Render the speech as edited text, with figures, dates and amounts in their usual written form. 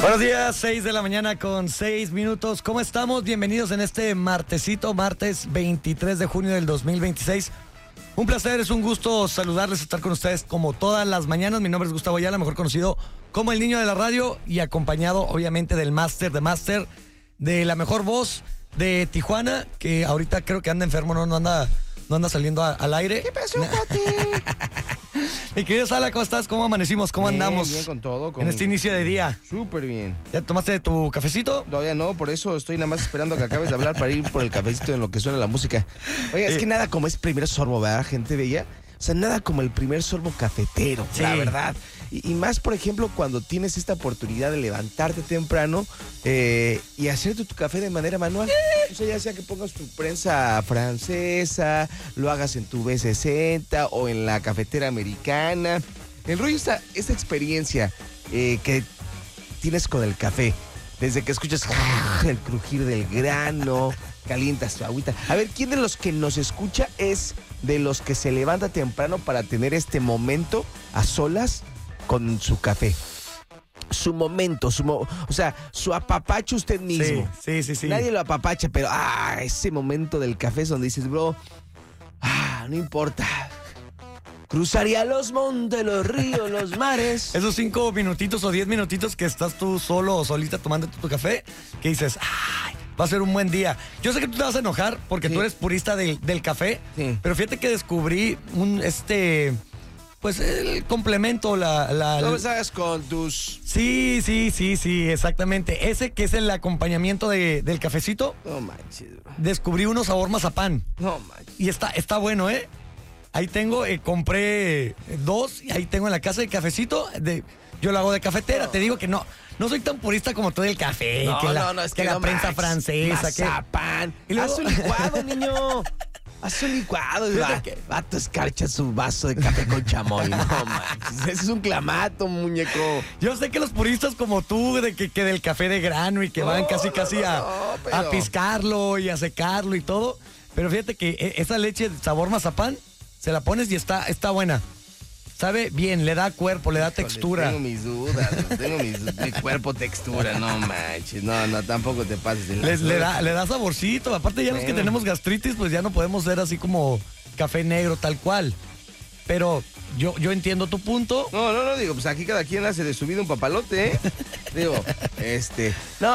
Buenos días, 6 de la mañana con 6 minutos. ¿Cómo estamos? Bienvenidos en este martesito, martes 23 de junio del 2026. Un placer, es un gusto saludarles, estar con ustedes como todas las mañanas. Mi nombre es Gustavo Ayala, mejor conocido como el niño de la radio, y acompañado obviamente del máster de la mejor voz de Tijuana, que ahorita creo que anda enfermo, no anda saliendo al aire. ¿Qué pasó, cuate? Mi querido Sala, ¿cómo estás? ¿Cómo amanecimos? ¿Cómo andamos? Bien, con todo. En este inicio de día. Súper bien. ¿Ya tomaste tu cafecito? Todavía no, por eso estoy nada más esperando que acabes de hablar para ir por el cafecito en lo que suena la música. Oye, es que nada como ese primer sorbo, ¿verdad, gente bella? O sea, nada como el primer sorbo cafetero, Sí. la verdad. Y más, por ejemplo, cuando tienes esta oportunidad de levantarte temprano y hacerte tu café de manera manual. O sea, ya sea que pongas tu prensa francesa, lo hagas en tu B60 o en la cafetera americana. El rollo está esta experiencia que tienes con el café. Desde que escuchas el crujir del grano, calientas tu agüita. A ver, ¿quién de los que nos escucha es de los que se levanta temprano para tener este momento a solas con su café? Su momento, o sea, su apapacho usted mismo. Sí. Nadie lo apapacha, pero ese momento del café es donde dices, bro, no importa. Cruzaría los montes, los ríos, los mares. Esos 5 minutitos o 10 minutitos que estás tú solo o solita tomando tu café, que dices, ¡ay! Va a ser un buen día. Yo sé que tú te vas a enojar porque Sí. tú eres purista del café, Sí. pero fíjate que descubrí pues el complemento, No me sabes con tus... Sí, exactamente. Ese que es el acompañamiento del cafecito, No manches, bro. descubrí uno sabor mazapán. No manches. Y está bueno, ¿eh? Ahí tengo, compré 2 y ahí tengo en la casa de cafecito. Yo lo hago de cafetera. Te digo que no soy tan purista como tú del café. No, es que la prensa francesa. Mazapán. Y luego- Haz un licuado, niño. Haz un licuado. Vato escarcha su vaso de café con chamoy. No manches. Ese es un clamato, muñeco. Yo sé que los puristas como tú, de que del café de grano y que van casi pero- a piscarlo y a secarlo y todo. Pero fíjate que esa leche de sabor mazapán, se la pones y está buena. Sabe bien, le da cuerpo, le da textura. Tengo mis dudas, mi cuerpo textura, no manches, no, tampoco te pases de Le da saborcito. Aparte, ya los que Bueno. tenemos gastritis, pues ya no podemos ser así como café negro tal cual. Pero yo entiendo tu punto. No, digo, pues aquí cada quien hace de su vida un papalote, ¿eh? Digo, no,